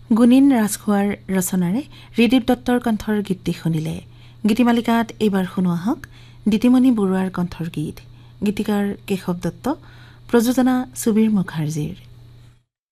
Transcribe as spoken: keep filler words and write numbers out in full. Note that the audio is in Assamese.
গুণীন ৰাজখোৱাৰ ৰচনাৰে ৰিদীপ দত্তৰ কণ্ঠৰ গীতটি শুনিলে। গীতিমালিকাত এইবাৰ শুনো আহক দিতিমণি বৰুৱাৰ কণ্ঠৰ গীত। গীতিকাৰ কেশৱ দত্ত, প্ৰযোজনা সুবীৰ মুখাৰ্জীৰ।